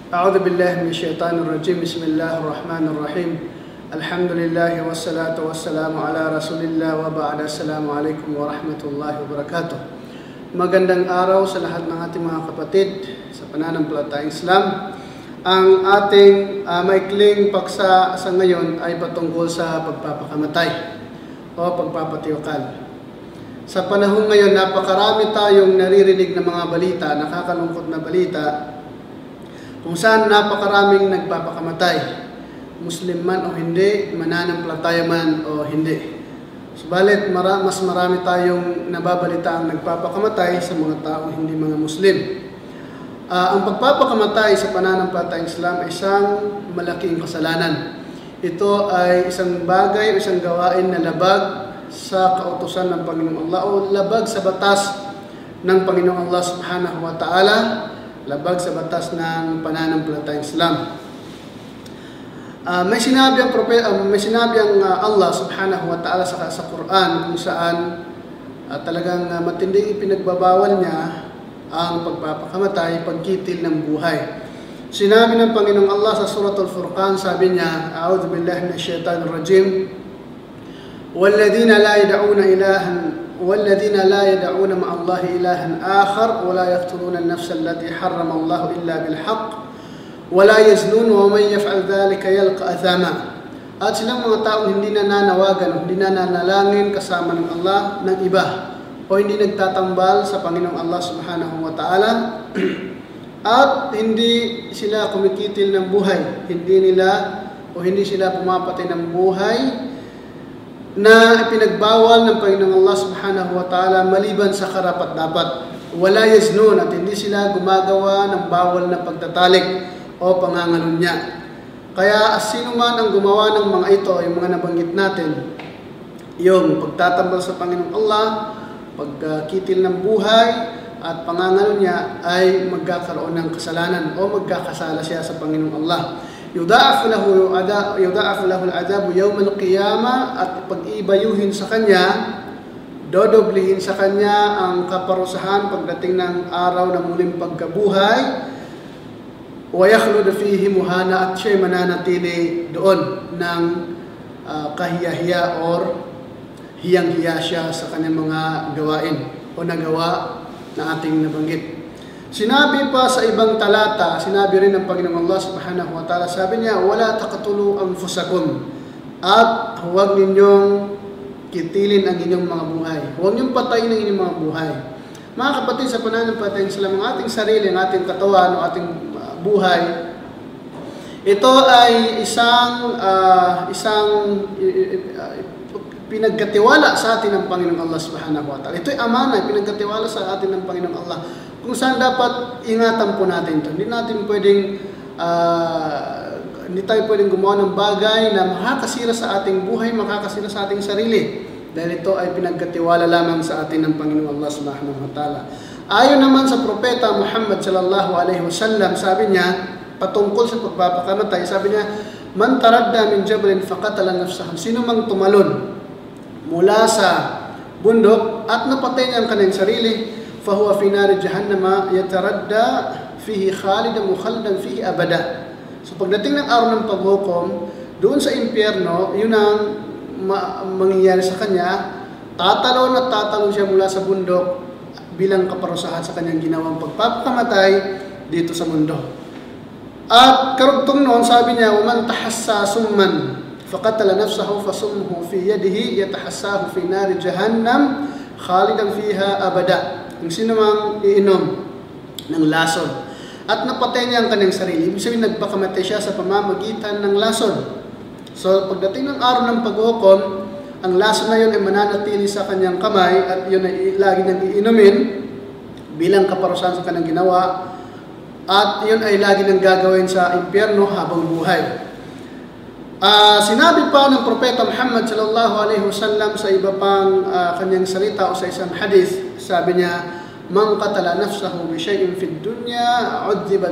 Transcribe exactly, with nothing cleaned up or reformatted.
أعوذ بالله من الشيطان الرجيم بسم الله الرحمن الرحيم الحمد لله والصلاة والسلام على رسول الله وبعد السلام عليكم ورحمة الله وبركاته. Magandang araw sa lahat ng ating mga kapatid sa pananampalatayang Islam. Ang ating uh, maikling paksa sa ngayon ay patungkol sa pagpapakamatay o pagpapatiyokal. Sa panahon ngayon, napakarami tayong naririnig ng mga balita, nakakalungkot na balita, kung saan napakaraming nagpapakamatay, Muslim man o hindi, mananampalataya man o hindi. Subalit, mara, mas marami tayong nababalita ang nagpapakamatay sa mga taong hindi mga Muslim. Uh, ang pagpapakamatay sa pananampalatayang Islam ay isang malaking kasalanan. Ito ay isang bagay o isang gawain na labag sa kautusan ng Panginoong Allah o labag sa batas ng Panginoong Allah subhanahu wa ta'ala, labag sa batas ng pananampalatayang Islam. Uh, may sinabi ang propet, uh, may sinabi ang uh, Allah subhanahu wa ta'ala sa, sa Quran kung saan uh, talagang uh, matinding ipinagbabawal niya ang pagpapakamatay, pagkitil ng buhay. Sinabi ng Panginoong Allah sa Suratul Furqan, sabi niya, A'udhu billahi minash shaitanir rajim, وَالَّذِينَ لَا يَدْعُونَ إِلَهًا وَالَّذِينَ لَا يَدْعُونَ مَعَ اللَّهِ إِلَهًا آخَرَ وَلَا يَقْتُلُونَ النَّفْسَ الَّتِي حَرَّمَ اللَّهُ إِلَّا بِالْحَقِّ وَلَا يَزْنُونَ وَمَن يَفْعَلْ ذَلِكَ يَلْقَ أَثَامًا. At silang mga taong hindi nananawagan, hindi nananalangin kasama ng Allah ng iba, o hindi nagtatambal sa Panginoong Allah subhanahu wa ta'ala, at hindi sila kumikitil ng buhay, hindi nila o hindi sila pumapatay ng buhay na ipinagbawal ng Panginoong Allah subhanahu wa ta'ala maliban sa karapat-dapat. Wala yaznun, at hindi sila gumagawa ng bawal na pagtatalik o pangangalunya. Kaya sino man ang gumawa ng mga ito, yung mga nabanggit natin, yung pagtatambal sa Panginoong Allah, pagkitil ng buhay, at pangangalunya, ay magkakaroon ng kasalanan o magkakasala siya sa Panginoong Allah. Yudha'afu lahu yudha'afu lahu al-'adhabu yawm al-qiyamah, at pag-ibayuhin sa kanya, dodoblihin sa kanya ang kaparusahan pagdating ng araw ng muling pagkabuhay, wa yakhlud fihi muhana, at siya'y mananatili doon ng uh, kahiya-hiya or hiyang-hiya siya sa kanyang mga gawain o nagawa na ating nabanggit. Sinabi pa sa ibang talata, sinabi rin ng Panginoong Allah subhanahu wa ta'ala, sabi niya, wala taqtulu anfusakum, at huwag ninyong kitilin ang inyong mga buhay. Huwag ninyong patayin ang inyong mga buhay. Mga kapatid, sa pananampalatayang Islam, ang ating sarili, ang ating katawan, ang ating uh, buhay, ito ay isang uh, isang uh, pinagkatiwala sa atin ng Panginoong Allah subhanahu wa ta'ala. Ito ay amana, pinagkatiwala sa atin ng Panginoong Allah, kung saan dapat ingatan po natin ito. Hindi natin pwedeng, uh, hindi tayo pwedeng gumawa ng bagay na makakasira sa ating buhay, makakasira sa ating sarili. Dahil ito ay pinagkatiwala lamang sa atin ng Panginoong Allah subhanahu wa ta'ala. Ayon naman sa Propeta Muhammad sallallahu alaihi wasallam, sabi niya, patungkol sa pagpapakamatay, sabi niya, man taradda min jabalin faqatala nafsahu, sino mang tumalon mula sa bundok at napatay niya ang kanyang sarili, fahuwa fi nari jahannama yataradda fihi khalidan mukhalladan fihi abada. So pagdating ng araw ng paghukom, doon sa impyerno, yun ang ma- mangyayari sa kanya, tatalon at tatalon siya mula sa bundok bilang kaparusahan sa kanyang ginawang pagpapakamatay dito sa mundo. At karugtong noon, sabi niya, waman tahassa summan فقتل نفسه فسمه في يده يتحساه في نار جهنم خالدا فيها أبدا. Kung sino mang iinom ng lason at napatay niya ang kanyang sarili, ibig sabihin nagpakamatay siya sa pamamagitan ng lason. So pagdating ng araw ng paghukom, ang lason na yun ay mananatili sa kanyang kamay at yun ay lagi niyang iinumin bilang kaparusahan sa kanyang ginawa, at yun ay lagi niyang gagawin sa impyerno habang buhay. Uh, sinabi pa ng Propeta Muhammad sallallahu alaihi wasallam sa iba pang uh, kanyang salita o sa isang hadith, sabi niya, man qatala nafsahu bi shay'in fid dunya 'udhiba